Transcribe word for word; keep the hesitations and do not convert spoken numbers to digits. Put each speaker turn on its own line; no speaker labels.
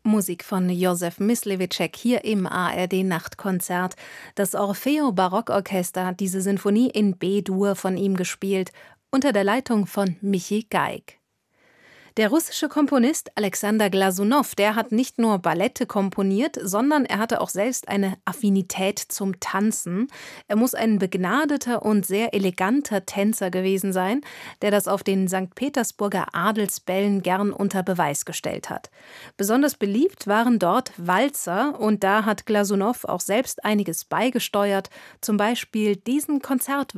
Musik von Josef Myslewitschek hier im A R D-Nachtkonzert. Das Orfeo Barockorchester hat diese Sinfonie in B-Dur von ihm gespielt, unter der Leitung von Michi Geig. Der russische Komponist Alexander Glasunow, der hat nicht nur Ballette komponiert, sondern er hatte auch selbst eine Affinität zum Tanzen. Er muss ein begnadeter und sehr eleganter Tänzer gewesen sein, der das auf den Sankt Petersburger Adelsbällen gern unter Beweis gestellt hat. Besonders beliebt waren dort Walzer und da hat Glasunow auch selbst einiges beigesteuert, zum Beispiel diesen Konzertwalzer